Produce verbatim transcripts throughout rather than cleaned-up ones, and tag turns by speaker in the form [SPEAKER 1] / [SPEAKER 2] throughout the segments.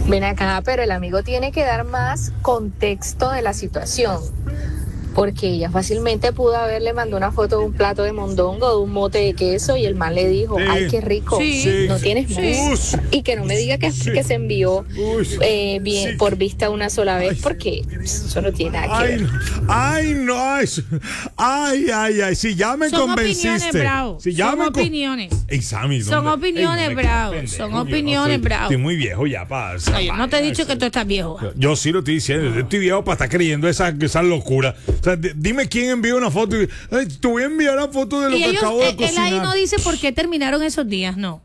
[SPEAKER 1] Ven acá, pero el amigo tiene que dar más contexto de la situación. Porque ella fácilmente pudo haberle mandado una foto de un plato de mondongo, de un mote de queso, y el man le dijo, sí, ay, qué rico, sí, no tienes más. Sí. Y que no me diga que, sí, que se envió eh, bien, sí, por vista una sola vez, ay, porque eso no tiene nada que
[SPEAKER 2] ay,
[SPEAKER 1] ver.
[SPEAKER 2] Ay, no, ay, ay, ay, ay, si ya me
[SPEAKER 3] son
[SPEAKER 2] convenciste.
[SPEAKER 3] Opiniones, Bravo.
[SPEAKER 2] Si ya
[SPEAKER 3] son
[SPEAKER 2] me
[SPEAKER 3] opiniones.
[SPEAKER 2] Ey, Sammy,
[SPEAKER 3] son
[SPEAKER 2] ¿dónde?
[SPEAKER 3] opiniones,
[SPEAKER 2] Ey, no
[SPEAKER 3] Bravo.
[SPEAKER 2] pendejo,
[SPEAKER 3] son
[SPEAKER 2] yo
[SPEAKER 3] opiniones,
[SPEAKER 2] no soy,
[SPEAKER 3] Bravo.
[SPEAKER 2] Estoy muy viejo ya, para.
[SPEAKER 3] Ay, no te he dicho que tú estás viejo.
[SPEAKER 2] Yo, yo sí lo estoy diciendo, yo estoy viejo para estar creyendo esa, esa locura. O sea, d- dime quién envió una foto y ay, te voy a enviar la foto de lo
[SPEAKER 3] y
[SPEAKER 2] que
[SPEAKER 3] ellos,
[SPEAKER 2] acabo de
[SPEAKER 3] él,
[SPEAKER 2] cocinar.
[SPEAKER 3] Él ahí no dice por qué terminaron esos días, no.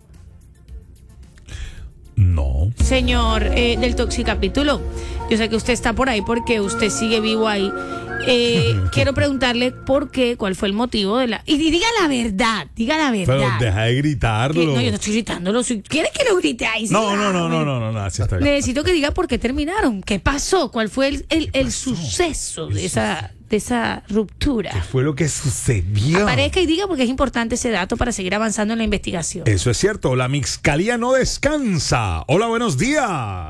[SPEAKER 2] No.
[SPEAKER 3] Señor eh, del Toxicapítulo, yo sé que usted está por ahí porque usted sigue vivo ahí. Eh, quiero preguntarle por qué, cuál fue el motivo de la... Y diga la verdad, diga la verdad.
[SPEAKER 2] Pero deja de gritarlo.
[SPEAKER 3] Que, no, yo no estoy gritándolo. Si ¿Quiere que lo grite ahí? Sí,
[SPEAKER 2] no, no,
[SPEAKER 3] ah,
[SPEAKER 2] no,
[SPEAKER 3] bueno.
[SPEAKER 2] no, no, no, no, así está bien.
[SPEAKER 3] Necesito que diga por qué terminaron. ¿Qué pasó? ¿Cuál fue el, el, el suceso de esa, de esa ruptura?
[SPEAKER 2] ¿Qué fue lo que sucedió?
[SPEAKER 3] Aparezca y diga porque es importante ese dato para seguir avanzando en la investigación.
[SPEAKER 2] Eso es cierto, la Mixcalía no descansa. Hola, buenos días.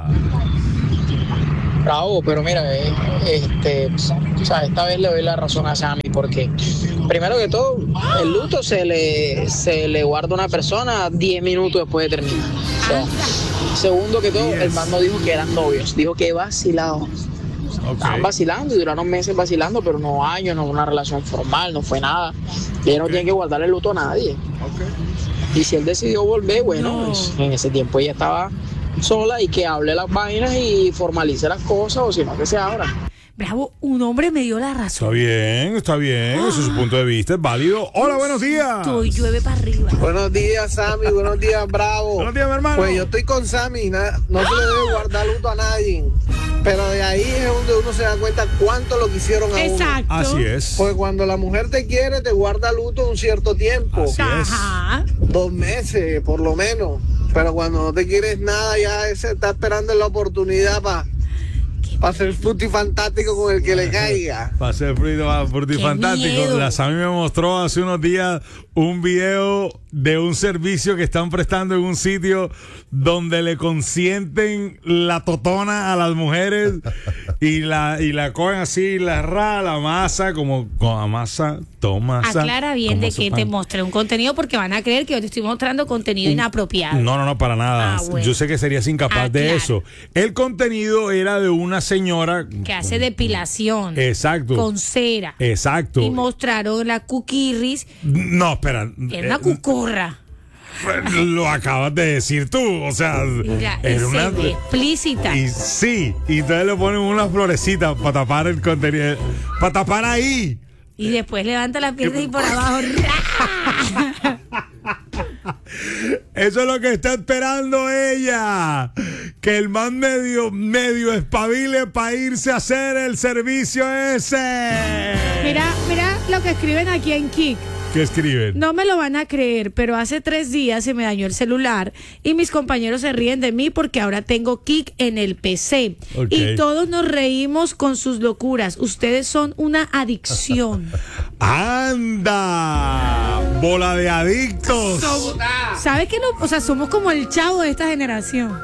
[SPEAKER 4] Bravo, pero mira, eh, este, o sea, esta vez le doy la razón a Sammy porque primero que todo, el luto se le, se le guarda a una persona diez minutos después de terminar. O sea, segundo que todo, el man no dijo que eran novios, dijo que vacilado. Okay. Estaban vacilando y duraron meses vacilando, pero no años, no una relación formal, no fue nada. Y ella no okay. tiene que guardarle el luto a nadie. Okay. Y si él decidió volver, bueno, no. pues, en ese tiempo ella estaba sola y que hable las vainas y formalice las cosas, o si no que se abra.
[SPEAKER 3] Bravo, un hombre me dio la razón.
[SPEAKER 2] Está bien, está bien, ese es su punto de vista, es válido. Hola, buenos días.
[SPEAKER 3] Tú llueve para arriba.
[SPEAKER 5] Buenos días, Sammy, buenos días, Bravo.
[SPEAKER 2] Buenos días, mi hermano.
[SPEAKER 5] Pues yo estoy con Sammy, na, no se le debe guardar luto a nadie, pero de ahí es donde uno se da cuenta cuánto lo quisieron a
[SPEAKER 3] Exacto.
[SPEAKER 5] uno.
[SPEAKER 2] Así es.
[SPEAKER 5] Pues cuando la mujer te quiere, te guarda luto un cierto tiempo.
[SPEAKER 2] Así
[SPEAKER 3] Ajá.
[SPEAKER 5] es. Dos meses, por lo menos. Pero cuando no te quieres nada, ya ese está esperando la oportunidad para pa ser frutifantástico con el que le caiga.
[SPEAKER 2] Para ser frutifantástico. La Sammy me mostró hace unos días un video de un servicio que están prestando en un sitio donde le consienten la totona a las mujeres y la y la cogen así, la ra, la masa, como con la masa, toma.
[SPEAKER 3] Aclara bien de que te mostré un contenido porque van a creer que yo te estoy mostrando contenido un, inapropiado.
[SPEAKER 2] No, no, no, para nada. Ah, bueno. Yo sé que serías incapaz Aclara. de eso. El contenido era de una señora
[SPEAKER 3] que hace depilación.
[SPEAKER 2] Exacto.
[SPEAKER 3] Con cera.
[SPEAKER 2] Exacto.
[SPEAKER 3] Y mostraron la cuquirris.
[SPEAKER 2] No, espera.
[SPEAKER 3] Era una cucurra.
[SPEAKER 2] Lo acabas de decir tú, o sea,
[SPEAKER 3] Mira,
[SPEAKER 2] era una
[SPEAKER 3] explícita.
[SPEAKER 2] Y sí, y entonces le ponen unas florecitas para tapar el contenido, para tapar ahí.
[SPEAKER 3] Y después levanta la pierna y por abajo.
[SPEAKER 2] Eso es lo que está esperando ella. Que el man medio, medio espabile para irse a hacer el servicio ese.
[SPEAKER 3] Mira, mira lo que escriben aquí en Kik.
[SPEAKER 2] ¿Qué escriben?
[SPEAKER 3] No me lo van a creer, pero hace tres días se me dañó el celular y mis compañeros se ríen de mí porque ahora tengo Kik en el P C. Okay. Y todos nos reímos con sus locuras. Ustedes son una adicción.
[SPEAKER 2] ¡Anda! ¡Bola de adictos!
[SPEAKER 3] So, ¿Sabes qué? No? O sea, somos como el Chavo de esta generación.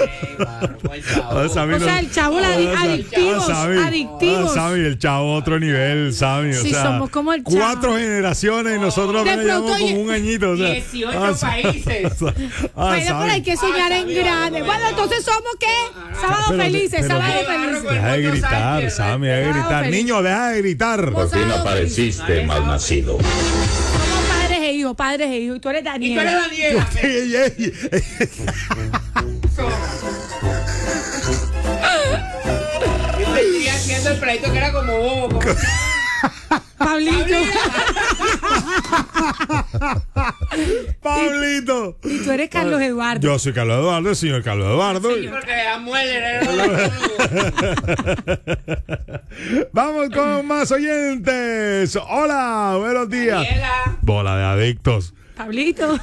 [SPEAKER 2] O sea,
[SPEAKER 3] el chavo la adi- adictivos, adictivos.
[SPEAKER 2] Ah, Sammy, el chavo otro nivel, Sammy.
[SPEAKER 3] Sí,
[SPEAKER 2] o sea,
[SPEAKER 3] somos como el chavo.
[SPEAKER 2] Cuatro generaciones y nosotros apenas llevamos como un añito. O sea,
[SPEAKER 6] dieciocho
[SPEAKER 2] ah,
[SPEAKER 6] países.
[SPEAKER 2] Ah,
[SPEAKER 3] bueno, pero hay que soñar ah, en grande. Bueno, entonces somos ¿qué? Sábado pero, felices, pero, sábado felices.
[SPEAKER 2] Deja de gritar, Sammy, deja de gritar. Niño, deja de gritar.
[SPEAKER 7] Por fin apareciste, malnacido.
[SPEAKER 3] Somos padres e hijos, padres e hijos. Y tú eres Daniela.
[SPEAKER 6] Y tú eres Daniela. Estoy haciendo el proyecto que era como bobo. Como...
[SPEAKER 3] Pablito.
[SPEAKER 2] Pablito.
[SPEAKER 3] Y tú eres Carlos Eduardo.
[SPEAKER 2] Yo soy Carlos Eduardo, el señor Carlos Eduardo.
[SPEAKER 6] Sí, porque ya muere.
[SPEAKER 2] Vamos con más oyentes. Hola, buenos días.
[SPEAKER 6] Daniela.
[SPEAKER 2] Bola de adictos.
[SPEAKER 3] Pablito.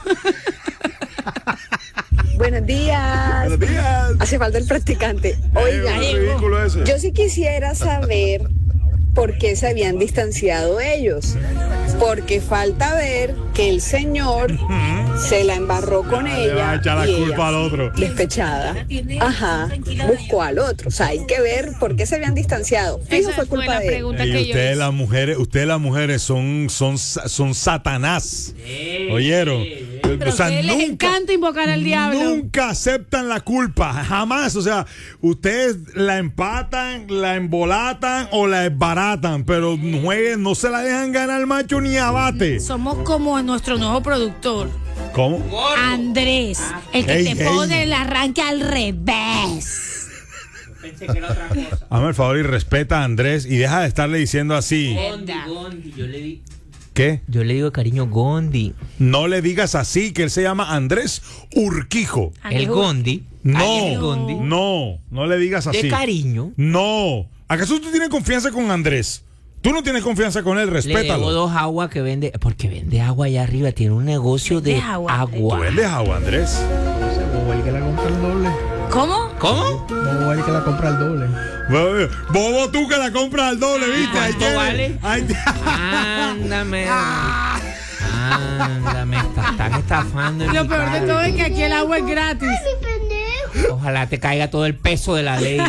[SPEAKER 8] Buenos días.
[SPEAKER 2] Buenos días.
[SPEAKER 8] Hace falta el practicante. Oiga, yo sí quisiera saber por qué se habían distanciado ellos. Porque falta ver que el señor se la embarró con
[SPEAKER 2] Ya le va a
[SPEAKER 8] ella.
[SPEAKER 2] echar la
[SPEAKER 8] y
[SPEAKER 2] culpa
[SPEAKER 8] ella,
[SPEAKER 2] al otro.
[SPEAKER 8] Despechada. Ajá. Buscó al otro. O sea, hay que ver por qué se habían distanciado. Fijo
[SPEAKER 3] Esa
[SPEAKER 8] fue
[SPEAKER 3] fue
[SPEAKER 8] culpa
[SPEAKER 3] la
[SPEAKER 8] de él.
[SPEAKER 3] pregunta
[SPEAKER 2] Ey,
[SPEAKER 3] que yo
[SPEAKER 2] ustedes
[SPEAKER 3] hice.
[SPEAKER 2] las mujeres, ustedes las mujeres son, son, son Satanás. ¿Oyeron?
[SPEAKER 3] Pero
[SPEAKER 2] O sea,
[SPEAKER 3] que les
[SPEAKER 2] nunca-
[SPEAKER 3] encanta invocar al diablo.
[SPEAKER 2] Nunca aceptan la culpa, jamás. O sea, ustedes la empatan, la embolatan o la desbaratan, pero jueguen, no se la dejan ganar macho ni abate.
[SPEAKER 3] Somos como nuestro nuevo productor,
[SPEAKER 2] ¿Cómo?
[SPEAKER 3] Andrés, el que
[SPEAKER 2] Ey,
[SPEAKER 3] te
[SPEAKER 2] ey.
[SPEAKER 3] pone el arranque al revés.
[SPEAKER 6] Pensé que era otra cosa.
[SPEAKER 2] Hazme el favor y respeta a Andrés y deja de estarle diciendo así.
[SPEAKER 6] Gondi, Gondi, yo le di.
[SPEAKER 2] ¿Qué?
[SPEAKER 6] Yo le digo de cariño Gondi.
[SPEAKER 2] No le digas así, que él se llama Andrés Urquijo.
[SPEAKER 6] El Gondi.
[SPEAKER 2] No,
[SPEAKER 6] Ay, el Gondi.
[SPEAKER 2] no, no le digas así.
[SPEAKER 6] De cariño.
[SPEAKER 2] No. ¿Acaso tú tienes confianza con Andrés? Tú no tienes confianza con él,
[SPEAKER 6] Le debo
[SPEAKER 2] respétalo.
[SPEAKER 6] dos aguas que vende. Porque vende agua allá arriba. Tiene un negocio de
[SPEAKER 3] Vende agua.
[SPEAKER 6] agua.
[SPEAKER 2] ¿Tú vendes agua, Andrés?
[SPEAKER 9] Bobo el que la compra al doble.
[SPEAKER 3] ¿Cómo?
[SPEAKER 6] ¿Cómo?
[SPEAKER 9] Bobo el que la compra al doble.
[SPEAKER 2] Bobo, bobo tú que la compras al doble, ¿viste? Ahí
[SPEAKER 6] ¿Cuánto
[SPEAKER 2] tienes.
[SPEAKER 6] vale?
[SPEAKER 2] Ahí te-
[SPEAKER 6] Ándame. Ándame. está- Están estafando. en
[SPEAKER 3] Lo
[SPEAKER 6] mi
[SPEAKER 3] peor de
[SPEAKER 6] cara.
[SPEAKER 3] todo es que aquí el agua es gratis.
[SPEAKER 6] Ojalá te caiga todo el peso de la ley.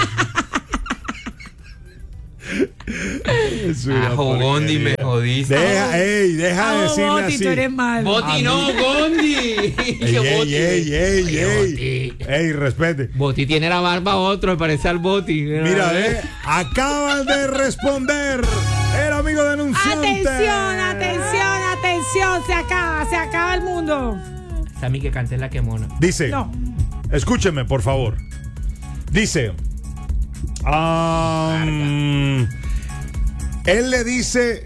[SPEAKER 2] Es una
[SPEAKER 6] Ajo, Gondi, me
[SPEAKER 2] porquería.
[SPEAKER 6] jodiste.
[SPEAKER 2] Deja, ey, deja de
[SPEAKER 3] Ah,
[SPEAKER 2] decirle
[SPEAKER 3] Boti,
[SPEAKER 2] así.
[SPEAKER 3] tú eres malo.
[SPEAKER 6] Boti no, Gondi.
[SPEAKER 2] Ey,
[SPEAKER 6] Que
[SPEAKER 2] ey,
[SPEAKER 6] Boti.
[SPEAKER 2] ey, ey,
[SPEAKER 6] Oye,
[SPEAKER 2] ey.
[SPEAKER 6] Boti.
[SPEAKER 2] Ey, respete.
[SPEAKER 6] Boti tiene la barba otro, me parece al Boti.
[SPEAKER 2] Mira, eh, acabas de responder el amigo denunciante.
[SPEAKER 3] Atención, atención, atención. Se acaba, se acaba el mundo.
[SPEAKER 6] Sammy que cante la quemona.
[SPEAKER 2] Dice,
[SPEAKER 3] No.
[SPEAKER 2] escúcheme, por favor. Dice, am, él le dice,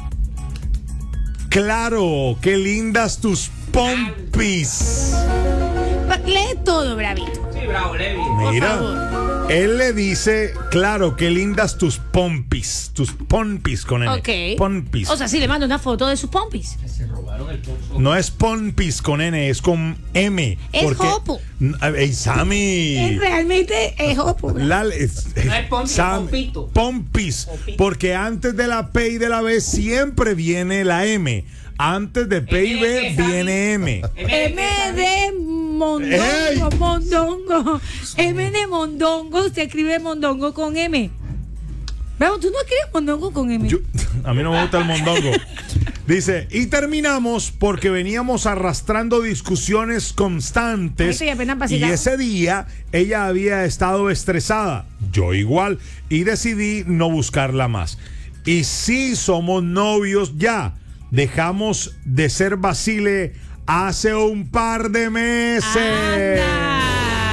[SPEAKER 2] claro, qué lindas tus pompis.
[SPEAKER 3] Lee todo, bravito.
[SPEAKER 6] Sí, bravo, Levi.
[SPEAKER 3] Por
[SPEAKER 2] Mira,
[SPEAKER 3] favor.
[SPEAKER 2] él le dice, claro, qué lindas tus pompis. Tus pompis con N.
[SPEAKER 3] Ok.
[SPEAKER 2] Pompis.
[SPEAKER 3] O sea, si le mando una foto de sus pompis.
[SPEAKER 2] No es pompis con N, es con M.
[SPEAKER 3] Es
[SPEAKER 2] porque-
[SPEAKER 3] jopo.
[SPEAKER 2] N- Ey, Sammy.
[SPEAKER 3] Es realmente es jopo.
[SPEAKER 2] La- es-
[SPEAKER 6] No es pompi,
[SPEAKER 2] Sam-
[SPEAKER 6] pompito.
[SPEAKER 2] Pompis.
[SPEAKER 6] Pompito.
[SPEAKER 2] Porque antes de la P y de la B siempre viene la M. Antes de P y B
[SPEAKER 6] M de
[SPEAKER 2] viene M.
[SPEAKER 3] M de mondongo,
[SPEAKER 2] Ey.
[SPEAKER 3] mondongo. M de mondongo. Usted escribe mondongo con M. Bravo, tú no escribes mondongo con M.
[SPEAKER 2] Yo- a mí no me gusta el mondongo. Dice, y terminamos porque veníamos arrastrando discusiones constantes
[SPEAKER 3] Ay, sí, apenas
[SPEAKER 2] y
[SPEAKER 3] vacilamos.
[SPEAKER 2] ese día ella había estado estresada, yo igual, y decidí no buscarla más. Y sí somos novios ya, dejamos de ser Basile hace un par de meses.
[SPEAKER 3] Anda.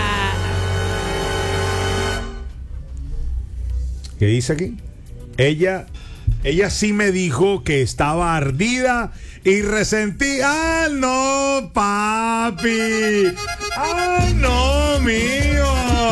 [SPEAKER 2] ¿Qué dice aquí? Ella, ella sí me dijo que estaba ardida y resentida. ¡Ah, no, papi! ¡Ah, no, mío!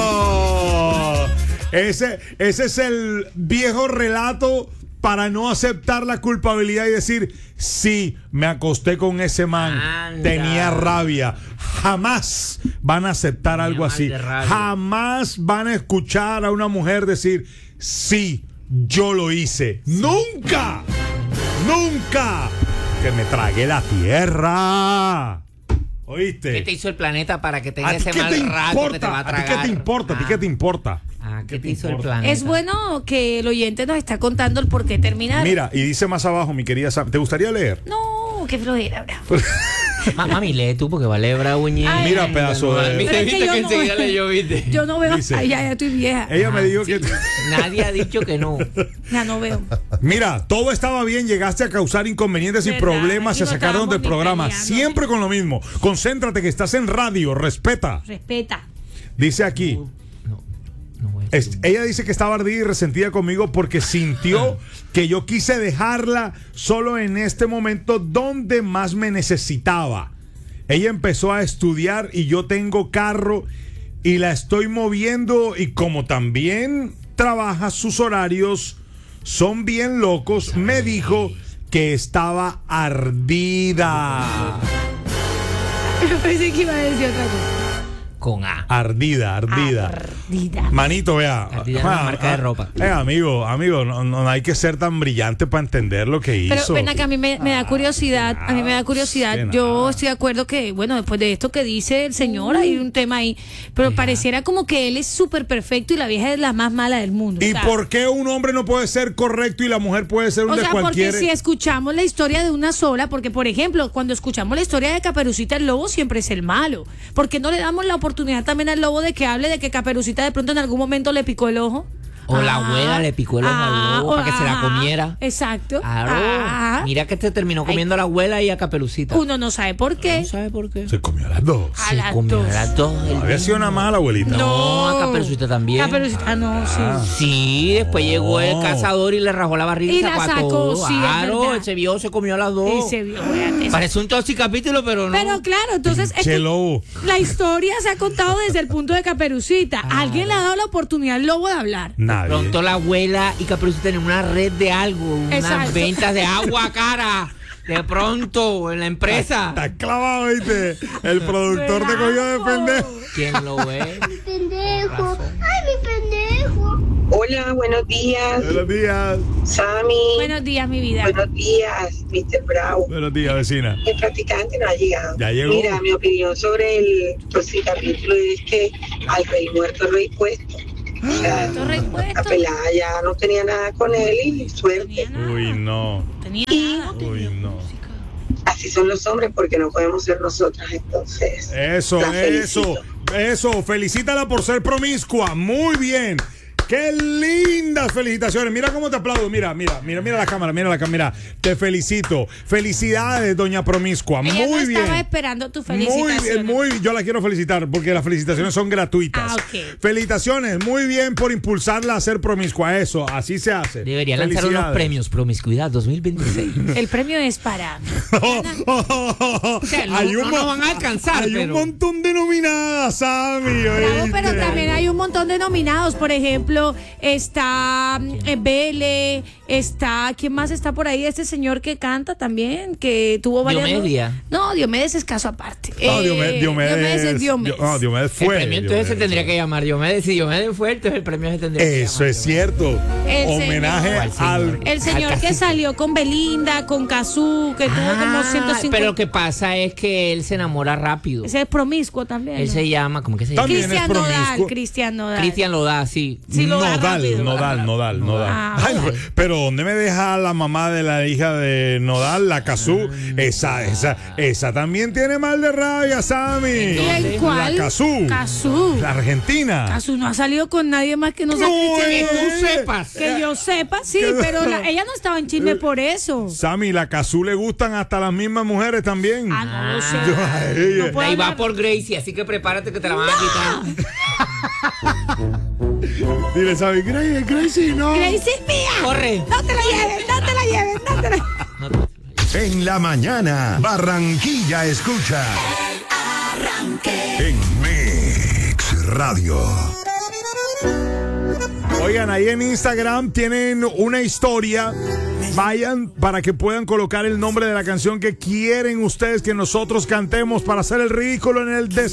[SPEAKER 2] Ese, ese es el viejo relato para no aceptar la culpabilidad y decir, sí, me acosté con ese man,
[SPEAKER 6] Anda.
[SPEAKER 2] tenía rabia. Jamás van a aceptar
[SPEAKER 6] Tenía
[SPEAKER 2] algo
[SPEAKER 6] mal
[SPEAKER 2] así.
[SPEAKER 6] de rabia.
[SPEAKER 2] Jamás van a escuchar a una mujer decir, sí, yo lo hice. ¡Nunca! ¡Nunca! Que me tragué la tierra. ¿Oíste?
[SPEAKER 6] ¿Qué te hizo el planeta para que
[SPEAKER 2] ¿A
[SPEAKER 6] tenga
[SPEAKER 2] ti
[SPEAKER 6] ese
[SPEAKER 2] qué
[SPEAKER 6] mal
[SPEAKER 2] te
[SPEAKER 6] rato que te va a
[SPEAKER 2] importa? ¿A
[SPEAKER 6] tragar?
[SPEAKER 2] ti qué te importa? ¿A ti qué te importa?
[SPEAKER 6] Ah, ¿qué
[SPEAKER 2] ¿Qué
[SPEAKER 6] te
[SPEAKER 2] te
[SPEAKER 6] hizo el
[SPEAKER 2] importa?
[SPEAKER 6] planeta?
[SPEAKER 3] Es bueno que el oyente nos está contando el por qué terminar.
[SPEAKER 2] Mira, y dice más abajo, mi querida Sam, ¿te gustaría leer?
[SPEAKER 3] No, qué flojera, bravo.
[SPEAKER 6] Ma- Mami, lee tú porque vale bravo, ñe.
[SPEAKER 3] Ay,
[SPEAKER 2] Mira, pedazo de-
[SPEAKER 6] Viste,
[SPEAKER 3] Pero es que
[SPEAKER 6] viste
[SPEAKER 3] yo
[SPEAKER 6] que
[SPEAKER 3] no-
[SPEAKER 6] enseguida leyó, viste.
[SPEAKER 3] Yo no veo.
[SPEAKER 2] Dice-
[SPEAKER 3] Ay, ya, ya estoy vieja.
[SPEAKER 2] Ella me
[SPEAKER 6] Ah,
[SPEAKER 2] dijo
[SPEAKER 6] sí.
[SPEAKER 2] que...
[SPEAKER 6] Nadie ha dicho que no.
[SPEAKER 3] Ya no veo.
[SPEAKER 2] Mira, todo estaba bien, llegaste a causar inconvenientes y
[SPEAKER 3] ¿Verdad?
[SPEAKER 2] problemas,
[SPEAKER 3] Y
[SPEAKER 2] se
[SPEAKER 3] no
[SPEAKER 2] sacaron del
[SPEAKER 3] estábamos ni
[SPEAKER 2] programa.
[SPEAKER 3] peleando.
[SPEAKER 2] Siempre con lo mismo. Concéntrate que estás en radio, respeta.
[SPEAKER 3] Respeta.
[SPEAKER 2] Dice aquí,
[SPEAKER 6] No, no voy a
[SPEAKER 2] es-
[SPEAKER 6] decir.
[SPEAKER 2] ella dice que estaba ardida y resentida conmigo porque sintió que yo quise dejarla solo en este momento donde más me necesitaba. Ella empezó a estudiar y yo tengo carro y la estoy moviendo y como también trabaja, sus horarios son bien locos, me dijo que estaba ardida.
[SPEAKER 3] Yo pensé que iba a decir otra cosa.
[SPEAKER 6] Con A.
[SPEAKER 2] Ardida, ardida.
[SPEAKER 3] Ardida.
[SPEAKER 2] Manito, vea.
[SPEAKER 6] Ardida es una marca de ropa.
[SPEAKER 2] Eh, amigo, amigo, no, no hay que ser tan brillante para entender lo que hizo.
[SPEAKER 3] Pero ven acá, a mí me, me da curiosidad, a mí me da curiosidad.
[SPEAKER 2] Sí,
[SPEAKER 3] Yo
[SPEAKER 2] nada.
[SPEAKER 3] estoy de acuerdo que, bueno, después de esto que dice el señor, hay un tema ahí. Pero pareciera como que él es súper perfecto y la vieja es la más mala del mundo.
[SPEAKER 2] ¿Y
[SPEAKER 3] o sea,
[SPEAKER 2] por qué un hombre no puede ser correcto y la mujer puede ser un
[SPEAKER 3] O
[SPEAKER 2] de
[SPEAKER 3] sea,
[SPEAKER 2] cualquier?
[SPEAKER 3] porque si escuchamos la historia de una sola, porque por ejemplo, cuando escuchamos la historia de Caperucita, el lobo siempre es el malo. ¿Por qué no le damos la oportunidad también al lobo de que hable de que Caperucita de pronto en algún momento le picó el ojo?
[SPEAKER 6] O la
[SPEAKER 3] Ah,
[SPEAKER 6] abuela le picó el ojo
[SPEAKER 3] ah,
[SPEAKER 6] al lobo para que se la
[SPEAKER 3] ah,
[SPEAKER 6] comiera.
[SPEAKER 3] Exacto.
[SPEAKER 6] Claro.
[SPEAKER 3] Ah.
[SPEAKER 6] Mira que te terminó comiendo a la abuela y a Caperucita.
[SPEAKER 3] Uno no sabe por qué.
[SPEAKER 6] No sabe por qué.
[SPEAKER 2] Se comió a las dos.
[SPEAKER 3] A
[SPEAKER 6] Se
[SPEAKER 3] las
[SPEAKER 6] comió
[SPEAKER 3] dos.
[SPEAKER 6] a las dos. el
[SPEAKER 2] Había sido una mala abuelita.
[SPEAKER 6] No, a Caperucita también.
[SPEAKER 3] Caperucita, no, sí.
[SPEAKER 6] Sí, después llegó el
[SPEAKER 2] No.
[SPEAKER 6] cazador y le rajó la barriga y,
[SPEAKER 3] Y la
[SPEAKER 6] sacó a
[SPEAKER 3] sacó,
[SPEAKER 6] todo.
[SPEAKER 3] sí, es
[SPEAKER 6] Claro,
[SPEAKER 3] verdad.
[SPEAKER 6] él se vio, se comió a las dos.
[SPEAKER 3] Y se vio, véate.
[SPEAKER 6] Parece un toxic capítulo, pero no.
[SPEAKER 3] Pero claro, entonces es
[SPEAKER 2] Che,
[SPEAKER 3] que
[SPEAKER 2] lobo.
[SPEAKER 3] la historia se ha contado desde el punto de Caperucita. ¿Alguien le ha dado la oportunidad al lobo de hablar?
[SPEAKER 2] Nadie.
[SPEAKER 6] Pronto la abuela y Caperucita tienen una red de algo, unas
[SPEAKER 3] Exacto.
[SPEAKER 6] ventas de agua cara. De pronto, en la empresa.
[SPEAKER 2] Está clavado, ¿viste? El productor te cogió de pendejo.
[SPEAKER 6] ¿Quién lo ve?
[SPEAKER 10] Pendejo. Ay, mi pendejo.
[SPEAKER 11] Hola, buenos días,
[SPEAKER 2] Buenos días.
[SPEAKER 11] Sammy.
[SPEAKER 3] Buenos días, mi vida.
[SPEAKER 11] Buenos días, mister Bravo.
[SPEAKER 2] Buenos días, vecina.
[SPEAKER 11] El practicante no ha llegado.
[SPEAKER 2] Ya llegó.
[SPEAKER 11] Mira, mi opinión sobre el pues, el capítulo es que al rey muerto, rey puesto. O sea,
[SPEAKER 3] Muerto, rey puesto.
[SPEAKER 11] la pelada ya no tenía nada con él y suerte.
[SPEAKER 3] Tenía nada.
[SPEAKER 2] Uy, no.
[SPEAKER 3] Tenía
[SPEAKER 11] Y
[SPEAKER 3] nada.
[SPEAKER 2] Uy, no.
[SPEAKER 11] así son los hombres porque no podemos ser nosotras entonces.
[SPEAKER 2] Eso,
[SPEAKER 11] la
[SPEAKER 2] eso,
[SPEAKER 11] felicito.
[SPEAKER 2] eso. Felicítala por ser promiscua. Muy bien. Qué lindas felicitaciones. Mira cómo te aplaudo. Mira, mira, mira, mira la cámara, mira la cámara. Te felicito. Felicidades, doña promiscua.
[SPEAKER 3] Ella
[SPEAKER 2] Muy
[SPEAKER 3] no
[SPEAKER 2] bien.
[SPEAKER 3] estaba esperando tu
[SPEAKER 2] Muy
[SPEAKER 3] felicitación.
[SPEAKER 2] bien, muy bien. Yo la quiero felicitar porque las felicitaciones son gratuitas.
[SPEAKER 3] Ah, ok.
[SPEAKER 2] Felicitaciones, muy bien por impulsarla a ser promiscua. Eso, así se hace.
[SPEAKER 6] Debería lanzar unos
[SPEAKER 2] Felicidades.
[SPEAKER 6] premios Promiscuidad dos mil veintiséis.
[SPEAKER 3] El premio es para.
[SPEAKER 6] O sea, no- no nos van a alcanzar,
[SPEAKER 2] Hay
[SPEAKER 6] pero-
[SPEAKER 2] un montón de nominadas, Sammy.
[SPEAKER 3] Bravo,
[SPEAKER 2] ¿oíste?
[SPEAKER 3] pero también hay un montón de nominados. Por ejemplo, está eh, Bele, está. ¿Quién más está por ahí? Este señor que canta también, que tuvo varias.
[SPEAKER 6] Diomedia.
[SPEAKER 3] No, Diomedes es caso aparte.
[SPEAKER 2] No,
[SPEAKER 3] Eh,
[SPEAKER 2] Diomedes, Diomedes,
[SPEAKER 3] es Diomedes.
[SPEAKER 2] No, Diomedes
[SPEAKER 6] El
[SPEAKER 2] fue.
[SPEAKER 6] premio entonces se
[SPEAKER 2] Diomedes.
[SPEAKER 6] tendría que llamar Diomedes. Si Diomedes fue, entonces el premio se tendría que
[SPEAKER 2] Eso
[SPEAKER 6] llamar
[SPEAKER 2] es cierto.
[SPEAKER 3] El
[SPEAKER 2] Homenaje
[SPEAKER 3] señor.
[SPEAKER 2] al.
[SPEAKER 3] El señor
[SPEAKER 6] Al
[SPEAKER 3] que
[SPEAKER 6] cacique.
[SPEAKER 3] salió con Belinda, con Cazú, que tuvo como
[SPEAKER 6] Ah,
[SPEAKER 3] ciento cincuenta.
[SPEAKER 6] pero lo que pasa es que él se enamora rápido.
[SPEAKER 3] Ese es promiscuo también.
[SPEAKER 6] Él
[SPEAKER 3] ¿no?
[SPEAKER 6] se llama, ¿cómo que se llama?
[SPEAKER 2] También es
[SPEAKER 3] Cristian Nodal,
[SPEAKER 2] promiscuo.
[SPEAKER 3] Cristian Nodal.
[SPEAKER 6] Cristian lo da, sí.
[SPEAKER 3] Sí, lo da
[SPEAKER 2] Nodal,
[SPEAKER 3] rápido.
[SPEAKER 2] Nodal, Nodal, Nodal.
[SPEAKER 3] Ah,
[SPEAKER 2] Ay,
[SPEAKER 3] Nodal.
[SPEAKER 2] pero ¿dónde me deja la mamá de la hija de Nodal, la Cazú? Esa, esa, esa también tiene mal de rabia, Sammy.
[SPEAKER 3] ¿Y en cuál?
[SPEAKER 2] La Cazú.
[SPEAKER 3] Cazú.
[SPEAKER 2] La Argentina.
[SPEAKER 3] Cazú no ha salido con nadie más que no sea
[SPEAKER 2] No,
[SPEAKER 3] Cristian
[SPEAKER 2] eh.
[SPEAKER 3] Nodal.
[SPEAKER 6] Tú sepas.
[SPEAKER 3] Que yo sepa, sí,
[SPEAKER 2] ¿Qué?
[SPEAKER 3] pero la- ella no estaba en chisme por eso.
[SPEAKER 2] Sammy, la Cazú le gustan hasta las mismas mujeres también.
[SPEAKER 3] Ah, no lo sé.
[SPEAKER 2] Yo a ella.
[SPEAKER 3] No puedo
[SPEAKER 6] Ahí va
[SPEAKER 3] hablar.
[SPEAKER 6] por Gracie, así que prepárate que te la van a quitar.
[SPEAKER 2] Dile, Sammy, Gracie, Gracie, no.
[SPEAKER 3] Gracie es mía.
[SPEAKER 6] Corre.
[SPEAKER 3] No te la lleves, no te la lleves, no te la
[SPEAKER 12] En la mañana, Barranquilla escucha. En Mix Radio.
[SPEAKER 2] Oigan, ahí en Instagram tienen una historia. Vayan para que puedan colocar el nombre de la canción que quieren ustedes que nosotros cantemos para hacer el ridículo en el des